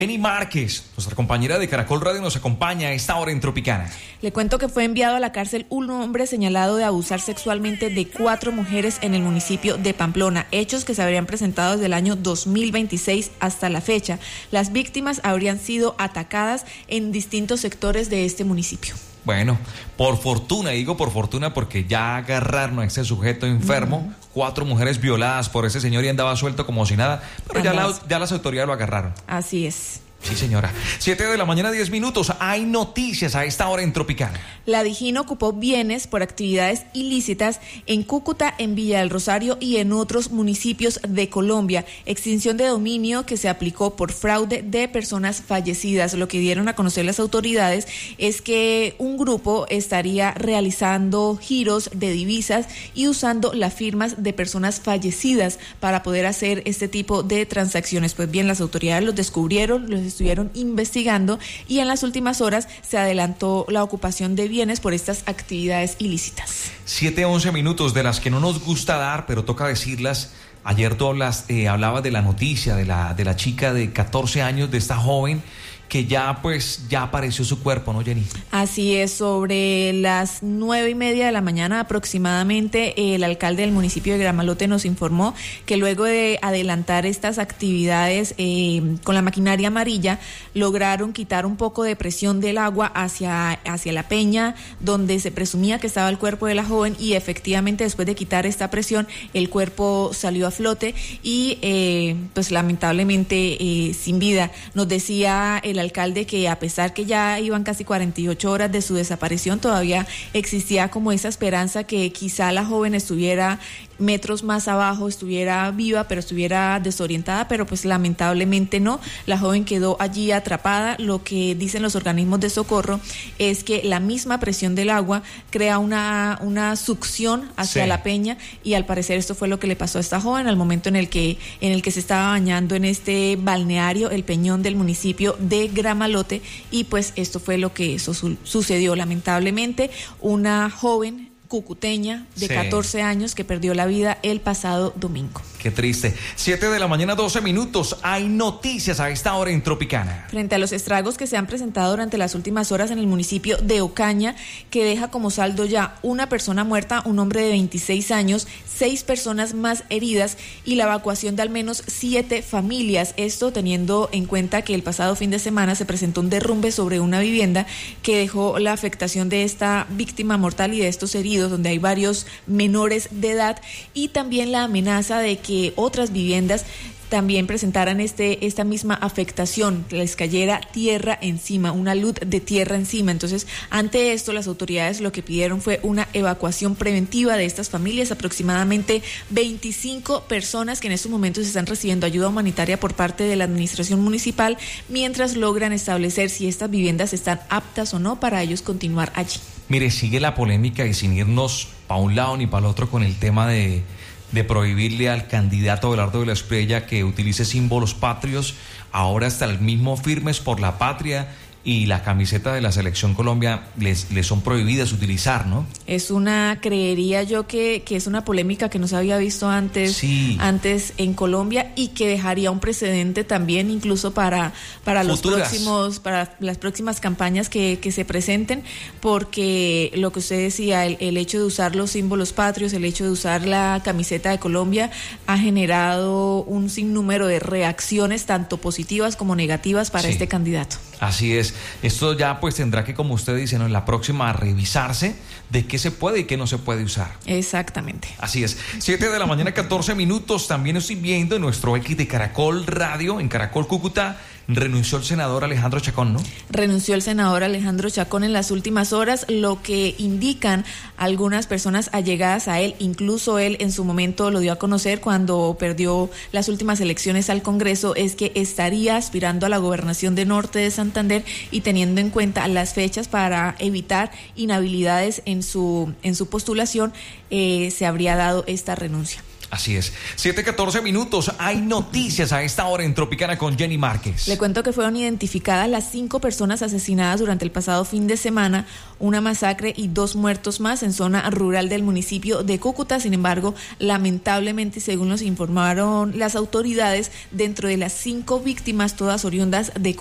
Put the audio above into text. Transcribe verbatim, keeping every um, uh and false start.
Jenny Márquez, nuestra compañera de Caracol Radio, nos acompaña a esta hora en Tropicana. Le cuento que fue enviado a la cárcel un hombre señalado de abusar sexualmente de cuatro mujeres en el municipio de Pamplona, hechos que se habrían presentado desde el año dos mil veintiséis hasta la fecha. Las víctimas habrían sido atacadas en distintos sectores de este municipio. Bueno, por fortuna, digo por fortuna porque ya agarraron a este sujeto enfermo, uh-huh. cuatro mujeres violadas por ese señor y andaba suelto como si nada, pero ya, la, ya las autoridades lo agarraron. Así es. Sí, señora. Siete de la mañana, diez minutos. Hay noticias a esta hora en Tropicana. La DIJÍN ocupó bienes por actividades ilícitas en Cúcuta, en Villa del Rosario y en otros municipios de Colombia. Extinción de dominio que se aplicó por fraude de personas fallecidas. Lo que dieron a conocer las autoridades es que un grupo estaría realizando giros de divisas y usando las firmas de personas fallecidas para poder hacer este tipo de transacciones. Pues bien, las autoridades los descubrieron, los estuvieron investigando y en las últimas horas se adelantó la ocupación de bienes por estas actividades ilícitas. Siete, once minutos de las que no nos gusta dar, pero toca decirlas. Ayer tú hablas, eh, hablabas de la noticia de la, de la chica de catorce años, de esta joven que ya pues ya apareció su cuerpo, ¿no, Jenny? Así es, sobre las nueve y media de la mañana aproximadamente, el alcalde del municipio de Gramalote nos informó que luego de adelantar estas actividades eh, con la maquinaria amarilla, lograron quitar un poco de presión del agua hacia, hacia la peña, donde se presumía que estaba el cuerpo de la joven, y efectivamente después de quitar esta presión, el cuerpo salió a flote y eh, pues lamentablemente eh, sin vida. Nos decía el alcalde que a pesar que ya iban casi cuarenta y ocho horas de su desaparición, todavía existía como esa esperanza que quizá la joven estuviera metros más abajo, estuviera viva, pero estuviera desorientada, pero pues lamentablemente no. La joven quedó allí atrapada. Lo que dicen los organismos de socorro es que la misma presión del agua crea una, una succión hacia sí. la peña, y al parecer esto fue lo que le pasó a esta joven al momento en el que, en el que se estaba bañando en este balneario, el Peñón del municipio de Gramalote, y pues esto fue lo que eso su- sucedió. Lamentablemente, una joven cucuteña de sí. catorce años que perdió la vida el pasado domingo. Qué triste. Siete de la mañana, doce minutos. Hay noticias a esta hora en Tropicana. Frente a los estragos que se han presentado durante las últimas horas en el municipio de Ocaña, que deja como saldo ya una persona muerta, un hombre de veintiséis años, seis personas más heridas y la evacuación de al menos siete familias. Esto teniendo en cuenta que el pasado fin de semana se presentó un derrumbe sobre una vivienda que dejó la afectación de esta víctima mortal y de estos heridos, donde hay varios menores de edad, y también la amenaza de que otras viviendas también presentaran este, esta misma afectación, les cayera tierra encima, una luz de tierra encima. Entonces, ante esto, las autoridades lo que pidieron fue una evacuación preventiva de estas familias, aproximadamente veinticinco personas que en estos momentos están recibiendo ayuda humanitaria por parte de la administración municipal, mientras logran establecer si estas viviendas están aptas o no para ellos continuar allí. Mire, sigue la polémica y sin irnos para un lado ni para el otro con el tema de... de prohibirle al candidato Abelardo de la Espriella que utilice símbolos patrios. Ahora hasta el mismo Firmes por la Patria y la camiseta de la Selección Colombia les, les son prohibidas utilizar, ¿no? Es una, creería yo que, que es una polémica que no se había visto antes, sí. antes en Colombia, y que dejaría un precedente también incluso para, para los Futuras. próximos, para las próximas campañas que, que se presenten, porque lo que usted decía, el, el hecho de usar los símbolos patrios, el hecho de usar la camiseta de Colombia ha generado un sinnúmero de reacciones, tanto positivas como negativas para sí. este candidato. Así es. Esto ya pues tendrá que, como usted dice, ¿no?, en la próxima revisarse de qué se puede y qué no se puede usar. Exactamente. Así es. Siete de la mañana, catorce minutos. También estoy viendo en nuestro X de Caracol Radio, en Caracol Cúcuta, renunció el senador Alejandro Chacón, ¿no? Renunció el senador Alejandro Chacón en las últimas horas, lo que indican algunas personas allegadas a él. Incluso él en su momento lo dio a conocer cuando perdió las últimas elecciones al Congreso, es que estaría aspirando a la gobernación de Norte de Santander, y teniendo en cuenta las fechas para evitar inhabilidades en su, en su postulación, eh, se habría dado esta renuncia. Así es. siete catorce minutos. Hay noticias a esta hora en Tropicana con Jenny Márquez. Le cuento que fueron identificadas las cinco personas asesinadas durante el pasado fin de semana, una masacre y dos muertos más en zona rural del municipio de Cúcuta. Sin embargo, lamentablemente, según nos informaron las autoridades, dentro de las cinco víctimas, todas oriundas de